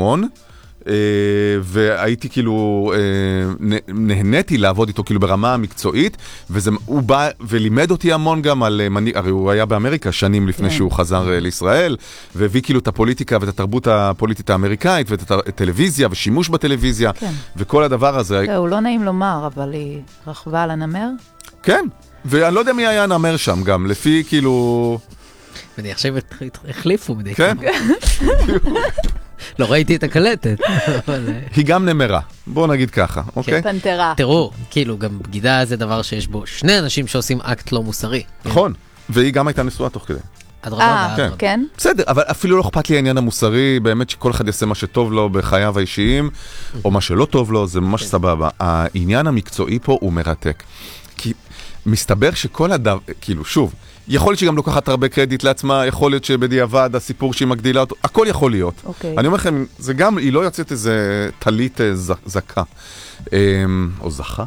המון, והייתי כאילו, נהניתי לעבוד איתו כאילו ברמה המקצועית, והוא בא ולימד אותי המון גם על מנהיג, הרי הוא היה באמריקה שנים לפני שהוא חזר לישראל, והביא כאילו את הפוליטיקה ואת התרבות הפוליטית האמריקאית, ואת הטלוויזיה ושימוש בטלוויזיה, וכל הדבר הזה. הוא לא נעים לומר, אבל היא רכבה על הנמר? כן, ואני לא יודע מי היה נמר שם גם, לפי כאילו... ואני עכשיו החליפו מדי כן? לא ראיתי את הקלטת. היא גם נמרה, בואו נגיד ככה, אוקיי? פנתרה. תראו, כאילו גם בגידה זה דבר שיש בו שני אנשים שעושים אקט לא מוסרי. נכון, והיא גם הייתה נשואה תוך כדי. כן? בסדר, אבל אפילו לא אכפת לי העניין המוסרי, באמת שכל אחד יעשה מה שטוב לו בחייו האישיים, או מה שלא טוב לו, זה ממש סבבה. העניין המקצועי פה הוא מרתק. כי מסתבר שכל הדבר, כאילו, שוב, יכול להיות שגם לוקחת הרבה קרדיט לעצמה, יכול להיות שבדיעבד הסיפור שהיא מגדילה אותו, הכל יכול להיות. אני אומר לכם, זה גם, היא לא יוצאת איזה טלית זכה, או זכה.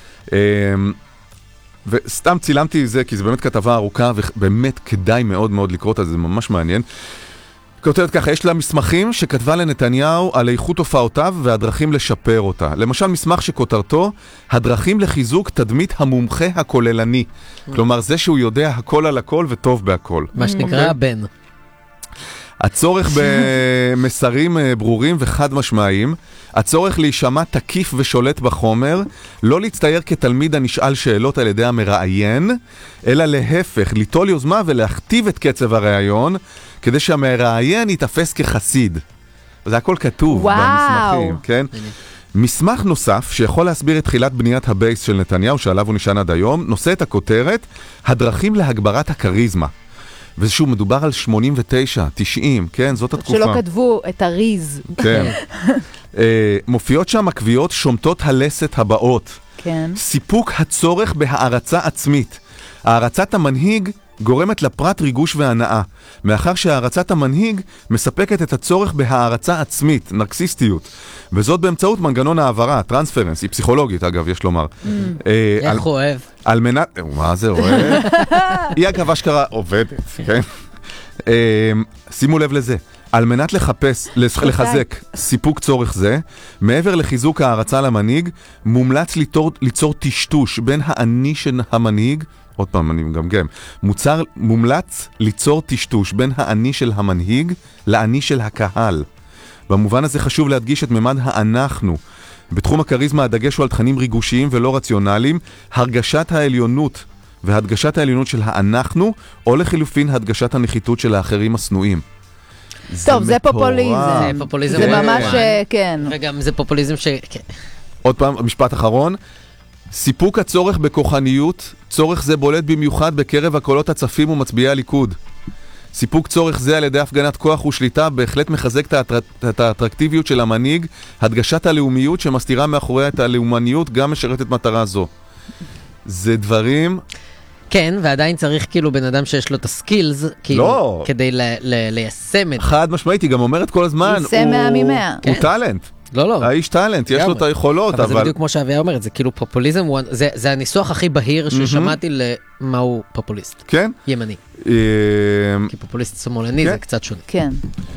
וסתם צילמתי זה, כי זה באמת כתבה ארוכה, ובאמת כדאי מאוד מאוד לקרוא את זה, זה ממש מעניין. כותבת ככה, יש לה מסמכים שכתבה לנתניהו על איכות הופעותיו והדרכים לשפר אותה. למשל, מסמך שכותרתו, הדרכים לחיזוק תדמית המומחה הכוללני. כלומר, זה שהוא יודע הכל על הכל וטוב בהכל. מה שנקרא הבן. הצורך במסרים ברורים וחד משמעיים, הצורך להישמע תקיף ושולט בחומר, לא להצטייר כתלמיד הנשאל שאלות על ידי המראיין, אלא להפך, ליטול יוזמה ולהכתיב את קצב הראיון, כדי שהמראיין יתאפס כחסיד. זה הכל כתוב במסמכים, כן? מסמך נוסף שיכול להסביר את תחילת בניית הבייס של נתניהו, שעליו הוא נשען עד היום, נושא את הכותרת, הדרכים להגברת הקריזמה. וזה שוב, מדובר על 89, 90, כן? זאת התקופה. שלא כתבו את הריז. כן. מופיעות שם הקביעות שומטות הלסת הבאות. כן. סיפוק הצורך בהערצה עצמית. הערצת המנהיג גורמת לפרט ריגוש והנאה, מאחר שהערצת המנהיג מספקת את הצורך בהערצה עצמית, נרקסיסטיות, וזאת באמצעות מנגנון העברה, טרנספרנס, היא פסיכולוגית אגב, יש לומר. איך הוא אוהב? על מנת, מה זה אוהב? היא אגב אשכרה עובדת, כן? שימו לב לזה. על מנת לחזק סיפוק צורך זה, מעבר לחיזוק הערצה למנהיג, מומלץ ליצור טשטוש בין האני של המנהיג, עוד פעם אני מגמגם, מומלץ ליצור טשטוש בין האני של המנהיג לאני של הקהל. במובן הזה חשוב להדגיש את ממד האנחנו. בתחום הקריזמה הדגש הוא על תכנים ריגושיים ולא רציונליים, הרגשת העליונות והדגשת העליונות של האנחנו, או לחילופין הדגשת הנחיתות של האחרים הסנועים. טוב, זה פופוליזם. זה פופוליזם. זה ממש, כן. וגם זה פופוליזם עוד פעם, משפט אחרון. סיפוק הצורך בכוחניות, צורך זה בולט במיוחד בקרב הקולות הצפים ומצביעי הליכוד. סיפוק צורך זה על ידי הפגנת כוח ושליטה בהחלט מחזק את האטרקטיביות של המנהיג, הדגשת הלאומיות שמסתירה מאחוריה את הלאומניות גם משרתת מטרה זו. זה דברים... כן, ועדיין צריך כאילו בן אדם שיש לו את הסקילס, כאילו, כדי ליישם את... חד משמעית, היא גם אומרת כל הזמן, הוא טלנט. לא. האיש טלנט, יש לו את היכולות, אבל... אבל זה בדיוק כמו שאביה אומרת, זה כאילו פופוליזם, זה הניסוח הכי בהיר ששמעתי למהו פופוליסט. כן? ימני. כי פופוליסט שמאלני זה קצת שונה. כן.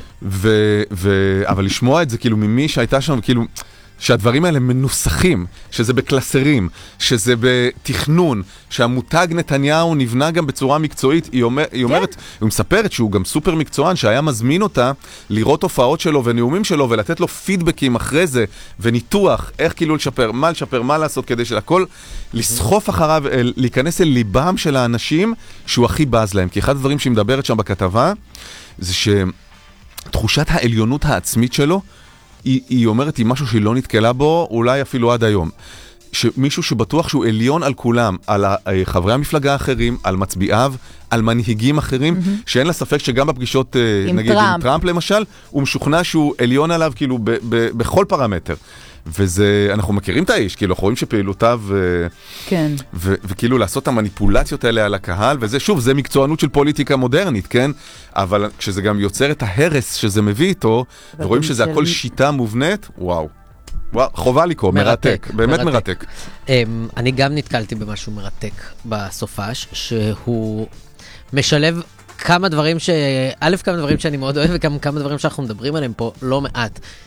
אבל לשמוע את זה כאילו ממי שהייתה שם, כאילו... שהדברים האלה מנוסחים, שזה בקלסרים, שזה בתכנון, שהמותג נתניהו נבנה גם בצורה מקצועית, היא אומרת, היא מספרת שהוא גם סופר מקצוען, שהיה מזמין אותה לראות הופעות שלו ונאומים שלו, ולתת לו פידבקים אחרי זה, וניתוח, איך כאילו לשפר, מה לעשות כדי שהכל, לסחוף אחריו, להיכנס אל ליבם של האנשים, שהוא הכי בז להם. כי אחד הדברים שהיא מדברת שם בכתבה, זה שתחושת העליונות העצמית שלו, היא אומרת, היא משהו שהיא לא נתקלה בו, אולי אפילו עד היום. מישהו שבטוח שהוא עליון על כולם, על חברי המפלגה האחרים, על מצביעיו, על מנהיגים אחרים, שאין לה ספק שגם בפגישות, נגיד עם טראמפ למשל, הוא משוכנע שהוא עליון עליו כאילו בכל פרמטר. וזה, אנחנו מכירים את האיש, כאילו, אנחנו רואים שפעילותיו, כן. וכאילו לעשות את המניפולציות האלה על הקהל, וזה, שוב, זה מקצוענות של פוליטיקה מודרנית, כן? אבל כשזה גם יוצר את ההרס שזה מביא איתו, ורואים שזה הכל שיטה מובנית, וואו, חובה לקרוא, מרתק, באמת מרתק. אני גם נתקלתי במשהו מרתק בסופש, שהוא משלב כמה דברים כמה דברים שאני מאוד אוהב, וגם כמה דברים שאנחנו מדברים עליהם פה לא מעט.